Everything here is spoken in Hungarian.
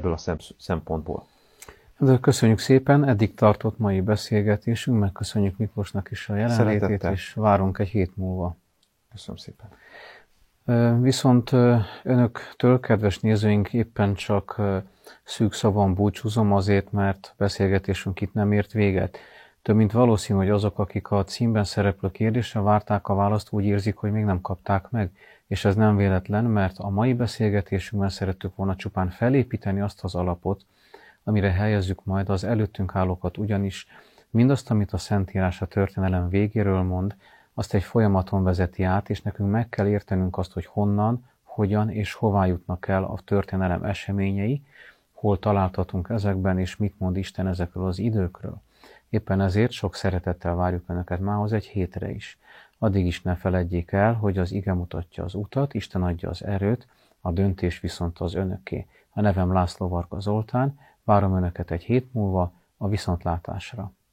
ebből a szempontból. De köszönjük szépen, eddig tartott mai beszélgetésünk, megköszönjük Miklósnak is a jelenlétét, Szeretettel. és várunk egy hét múlva. Köszönöm szépen. Viszont önöktől, kedves nézőink, éppen csak szűk szavon búcsúzom azért, mert beszélgetésünk itt nem ért véget. Több mint valószínű, hogy azok, akik a címben szereplő kérdésre várták a választ, úgy érzik, hogy még nem kapták meg. És ez nem véletlen, mert a mai beszélgetésünkben szerettük volna csupán felépíteni azt az alapot, amire helyezzük majd az előttünk állókat, ugyanis mindazt, amit a Szentírás a történelem végéről mond, azt egy folyamaton vezeti át, és nekünk meg kell értenünk azt, hogy honnan, hogyan és hová jutnak el a történelem eseményei, hol találtatunk ezekben, és mit mond Isten ezekről az időkről. Éppen ezért sok szeretettel várjuk Önöket mához egy hétre is. Addig is ne feledjék el, hogy az ige mutatja az utat, Isten adja az erőt, a döntés viszont az Önöké. A nevem László Varga Zoltán, várom Önöket egy hét múlva a viszontlátásra.